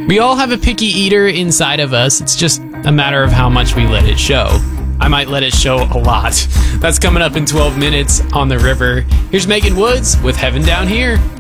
We all have a picky eater inside of us. It's just a matter of how much we let it show. I might let it show a lot. That's coming up in 12 minutes on The River. Here's Megan Woods with Heaven Down Here.